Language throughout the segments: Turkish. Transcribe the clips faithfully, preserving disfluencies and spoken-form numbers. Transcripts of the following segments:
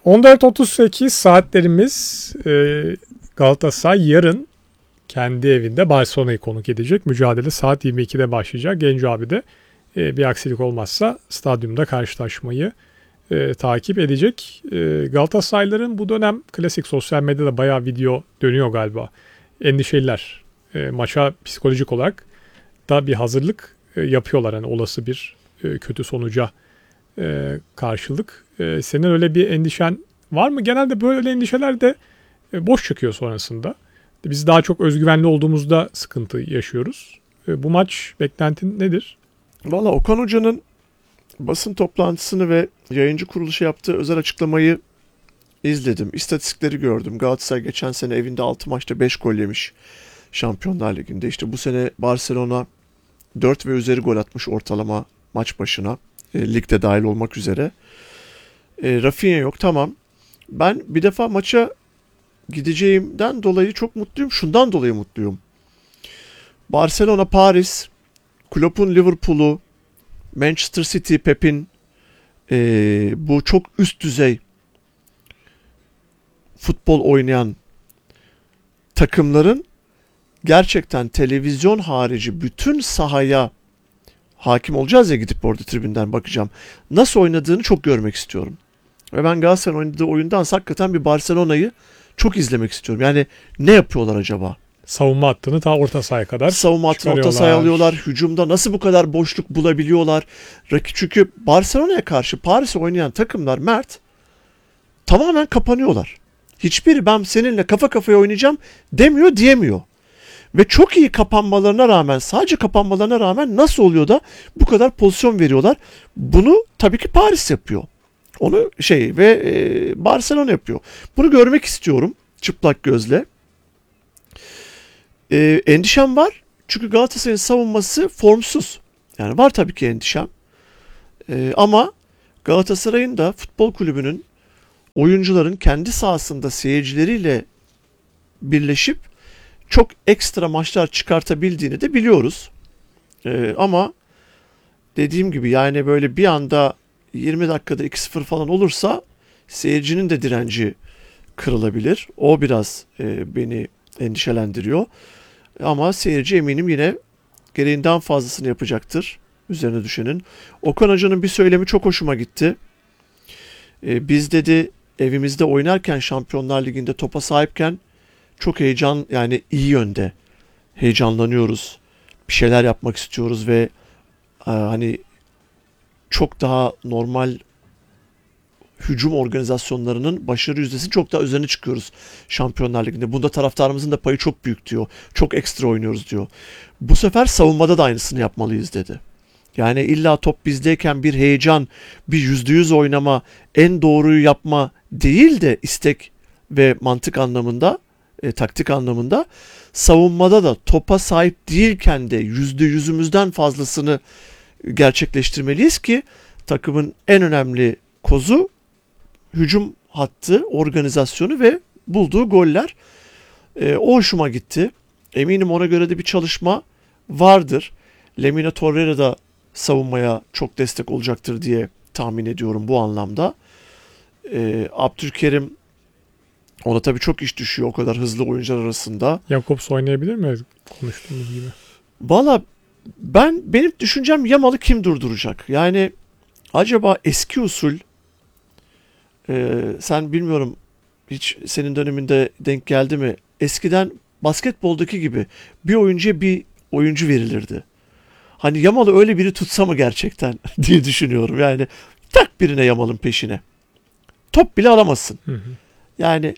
on dört otuz sekiz saatlerimiz e, Galatasaray yarın kendi evinde Barcelona'yı konuk edecek. Mücadele saat yirmi ikide başlayacak. Genco abi de e, bir aksilik olmazsa stadyumda karşılaşmayı e, takip edecek. E, Galatasaraylıların bu dönem klasik sosyal medyada bayağı video dönüyor galiba. Endişeliler. E, maça psikolojik olarak da bir hazırlık e, yapıyorlar. Yani olası bir e, kötü sonuca e, karşılık. E, senin öyle bir endişen var mı? Genelde böyle endişeler de e, boş çıkıyor sonrasında. Biz daha çok özgüvenli olduğumuzda sıkıntı yaşıyoruz. E, bu maç beklentin nedir? Valla Okan Hoca'nın basın toplantısını ve yayıncı kuruluşa yaptığı özel açıklamayı izledim. İstatistikleri gördüm. Galatasaray geçen sene evinde altı maçta beş gol yemiş Şampiyonlar Ligi'nde. İşte bu sene Barcelona dört ve üzeri gol atmış ortalama maç başına. E, ligde dahil olmak üzere. E, Rafinha yok, tamam. Ben bir defa maça gideceğimden dolayı çok mutluyum. Şundan dolayı mutluyum. Barcelona, Paris, Klopp'un Liverpool'u, Manchester City, Pep'in e, bu çok üst düzey futbol oynayan takımların gerçekten televizyon harici bütün sahaya hakim olacağız ya, gidip orada tribünden bakacağım. Nasıl oynadığını çok görmek istiyorum. Ve ben Galatasaray'ın oynadığı oyundan hakikaten bir Barcelona'yı çok izlemek istiyorum. Yani ne yapıyorlar acaba? Savunma hattını ta orta sahaya kadar Savunma hattını orta sahaya alıyorlar. Hücumda nasıl bu kadar boşluk bulabiliyorlar? Çünkü Barcelona'ya karşı Paris'e oynayan takımlar, Mert, tamamen kapanıyorlar. Hiçbiri ben seninle kafa kafaya oynayacağım demiyor, diyemiyor. Ve çok iyi kapanmalarına rağmen, sadece kapanmalarına rağmen nasıl oluyor da bu kadar pozisyon veriyorlar? Bunu tabii ki Paris yapıyor. Onu şey ve e, Barcelona yapıyor. Bunu görmek istiyorum çıplak gözle. E, endişem var. Çünkü Galatasaray'ın savunması formsuz. Yani var tabii ki endişem. E, ama Galatasaray'ın da futbol kulübünün, oyuncuların kendi sahasında seyircileriyle birleşip çok ekstra maçlar çıkartabildiğini de biliyoruz. Ee, ama dediğim gibi yani böyle bir anda yirmi dakikada iki sıfır falan olursa seyircinin de direnci kırılabilir. O biraz e, beni endişelendiriyor. Ama seyirci eminim yine gereğinden fazlasını yapacaktır üzerine düşenin. Okan Hoca'nın bir söylemi çok hoşuma gitti. Ee, biz dedi evimizde oynarken Şampiyonlar Ligi'nde topa sahipken çok heyecan, yani iyi yönde heyecanlanıyoruz. Bir şeyler yapmak istiyoruz ve e, hani çok daha normal hücum organizasyonlarının başarı yüzdesi çok daha üzerine çıkıyoruz Şampiyonlar Ligi'nde. Bunda taraftarımızın da payı çok büyük diyor. Çok ekstra oynuyoruz diyor. Bu sefer savunmada da aynısını yapmalıyız dedi. Yani illa top bizdeyken bir heyecan, bir yüzde yüz oynama, en doğruyu yapma değil de istek ve mantık anlamında, E, taktik anlamında, savunmada da topa sahip değilken de yüzde yüzümüzden fazlasını gerçekleştirmeliyiz ki takımın en önemli kozu hücum hattı, organizasyonu ve bulduğu goller. E, o hoşuma gitti. Eminim ona göre de bir çalışma vardır. Lemina Torreira da savunmaya çok destek olacaktır diye tahmin ediyorum bu anlamda. E, Abdülkerim, ona tabii çok iş düşüyor o kadar hızlı oyuncular arasında. Jakobs oynayabilir mi konuştuğumuz gibi? Valla ben, benim düşüncem Yamal'ı kim durduracak? Yani acaba eski usul, e, sen bilmiyorum hiç senin döneminde denk geldi mi? Eskiden basketboldaki gibi bir oyuncuya bir oyuncu verilirdi. Hani Yamal'ı öyle biri tutsa mı gerçekten diye düşünüyorum. Yani tak birine Yamal'ın peşine. Top bile alamazsın. Hı hı. Yani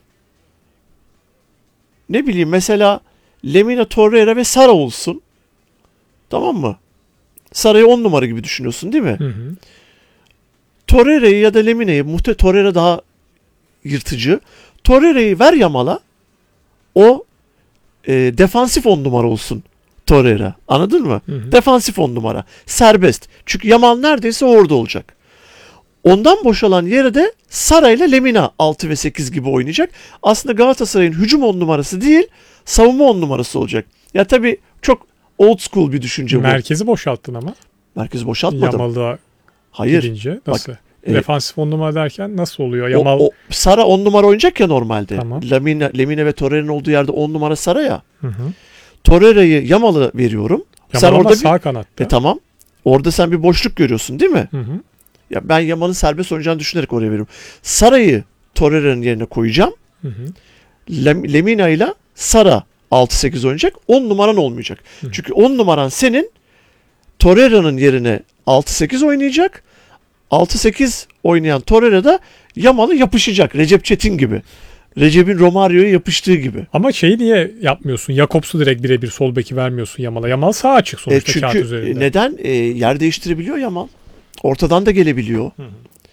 ne bileyim, mesela Lemina Torreira ve Sara olsun. Tamam mı? Sara'yı on numara gibi düşünüyorsun değil mi? Hı hı. Torreira'yı ya da Lemina'yı, muhtemelen Torreira daha yırtıcı. Torreira'yı ver Yamal'a. O e, defansif on numara olsun Torreira. Anladın mı? Hı hı. Defansif on numara. Serbest. Çünkü Yamal neredeyse orada olacak. Ondan boşalan yere de Sara ile Lemina altı ve sekiz gibi oynayacak. Aslında Galatasaray'ın hücum on numarası değil, savunma on numarası olacak. Ya tabii çok old school bir düşünce bu. Merkezi boşalttın ama. Merkezi boşaltmadım. Yamal'da Hayır. Gidince, nasıl? Bak, E, Defansif on numara derken nasıl oluyor? o, Yamal o, Sara on numara oynayacak ya normalde. Tamam. Lamine, Lemine ve Torreira'nın olduğu yerde on numara Sara ya. Hı hı. Torreira'yı Yamal'a veriyorum. Yamal sen ama orada sağ bir, kanatta. e, tamam. Orada sen bir boşluk görüyorsun değil mi? Hı hı. Ya ben Yamal'ın serbest oynayacağını düşünerek oraya veriyorum. Sara'yı Torreira'nın yerine koyacağım. Hı hı. Lem, Lemina ile Sara altı sekiz oynayacak. on numaran olmayacak. Hı. Çünkü on numaran senin Torreira'nın yerine altı sekiz oynayacak. altı sekiz oynayan Torreira da Yamal'a yapışacak. Recep Çetin gibi. Recep'in Romario'ya yapıştığı gibi. Ama şeyi niye yapmıyorsun? Jakobs'u direkt birebir sol beki vermiyorsun Yamal'a. Yamal sağ açık E, sonuçta kağıt çünkü üzerinde. neden? E, yer değiştirebiliyor Yamal. Ortadan da gelebiliyor. Hı hı.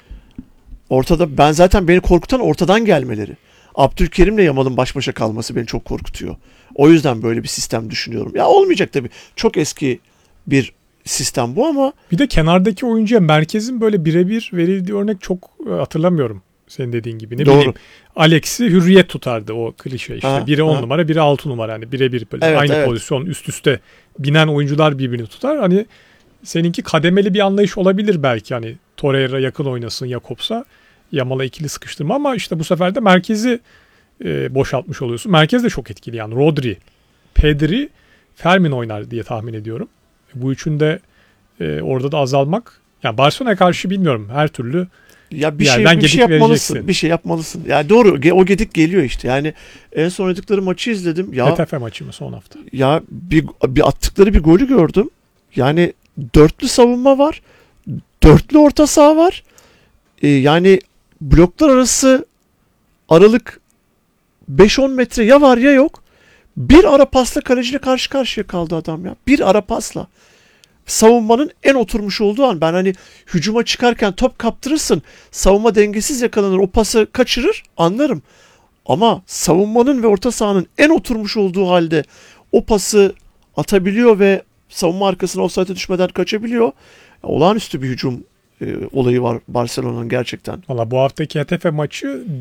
Ortada ben zaten beni korkutan ortadan gelmeleri. Abdülkerim'le Yamal'ın baş başa kalması beni çok korkutuyor. O yüzden böyle bir sistem düşünüyorum. Ya olmayacak tabii. Çok eski bir sistem bu ama Bir de kenardaki oyuncuya merkezin böyle birebir verildiği örnek çok e, hatırlamıyorum. Senin dediğin gibi. Ne Doğru. bileyim. Alex'i hürriyet tutardı o klişe işte. Ha, biri on ha. numara, biri altı numara. Yani birebir böyle Evet, aynı evet. pozisyon üst üste binen oyuncular birbirini tutar. Hani seninki kademeli bir anlayış olabilir belki. Hani Torreira yakın oynasın Jakobs'a. Yamal'a ikili sıkıştırma ama işte bu sefer de merkezi e, boşaltmış oluyorsun. Merkez de çok etkili yani. Rodri, Pedri, Fermin oynar diye tahmin ediyorum. Bu üçünde e, orada da azalmak. Yani Barcelona'ya karşı bilmiyorum. Her türlü ya bir Bir şey yerden bir şey gedik yapmalısın. vereceksin. Bir şey yapmalısın. Yani doğru ge- o gedik geliyor işte. Yani en son oynadıkları maçı izledim. Ya H T F maçı mı son hafta? ya bir, bir attıkları bir golü gördüm. Yani dörtlü savunma var. Dörtlü orta saha var. Ee, yani bloklar arası aralık beş on metre ya var ya yok. Bir ara pasla kaleciyle karşı karşıya kaldı adam ya. Bir ara pasla. Savunmanın en oturmuş olduğu an. Ben hani hücuma çıkarken top kaptırırsın. Savunma dengesiz yakalanır. O pası kaçırır. Anlarım. Ama savunmanın ve orta sahanın en oturmuş olduğu halde o pası atabiliyor ve savunma arkasına ofsayta düşmeden kaçabiliyor. Olağanüstü bir hücum e, olayı var Barcelona'nın gerçekten. Valla bu haftaki H T F maçı